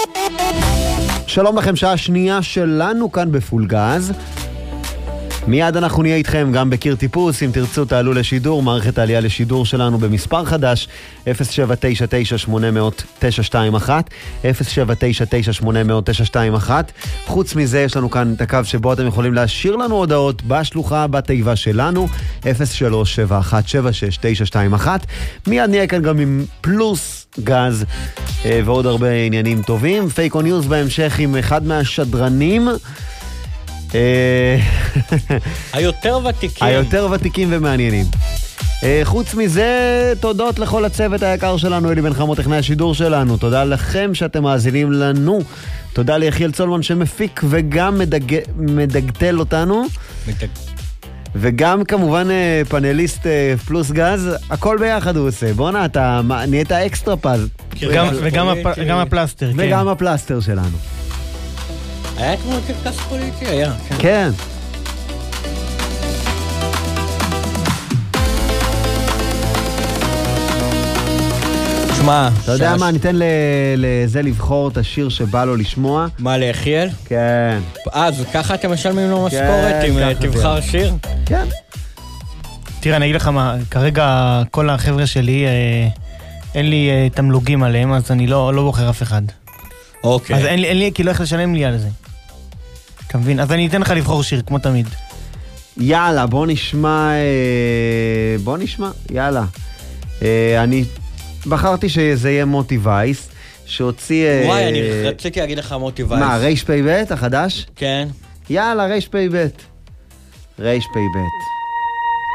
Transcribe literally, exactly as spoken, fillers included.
שלום לכם, שעה שנייה שלנו כאן בפול גז. מיד אנחנו נהיה איתכם גם בקיר טיפוס, אם תרצו תעלו לשידור, מערכת העלייה לשידור שלנו במספר חדש, אפס שבע תשע תשע שמונה אפס אפס תשע שתיים אחת, אפס שבע תשע תשע שמונה אפס אפס תשע שתיים אחת. חוץ מזה יש לנו כאן את הקו שבו אתם יכולים להשאיר לנו הודעות בשלוחה, בתיבה שלנו, אפס שלוש שבע אחת שבע שש תשע שתיים אחת. מיד נהיה כאן גם עם פלוס גז ועוד הרבה עניינים טובים. פייקו ניוז בהמשך עם אחד מהשדרנים היותר ותיקים היותר ותיקים ומעניינים. חוץ מזה, תודות לכל הצוות היקר שלנו, אלי בן חמו טכנאי השידור שלנו, תודה לכם שאתם מאזינים לנו, תודה ליחיאל צולמן שמפיק וגם מדג... מדגטל אותנו, מדג... וגם כמובן פאנליסט פלוס גז, הכל ביחד הוא עושה. בוא'נה, אתה נהיית אקסטרה פז. וגם, וגם, הפ... וגם הפלסטר. וגם כן. הפלסטר שלנו. היה כמו קרקס פוליטי, היה. כן. כן. שמע, אתה יודע מה, ניתן לזה לבחור את השיר שבא לו לשמוע. מה, ליחיאל? כן. אז ככה אתם משלמים לו משכורת אם תבחר שיר? כן. תראה, אני אגיד לך מה, כרגע כל החבר'ה שלי, אין לי תמלוגים עליהם, אז אני לא בוחר אף אחד. אוקיי. אז אין לי, כי לא איך לשלם לי על זה. אתה מבין? אז אני אתן לך לבחור שיר, כמו תמיד. יאללה, בוא נשמע, בוא נשמע, יאללה. אני בחרתי שזה יהיה מוטי וייס, שהוציא... וואי, אני רציתי להגיד לך מוטי וייס. מה, רייש פי בית החדש? כן. יאללה, רייש פי בית. רייש פי בית.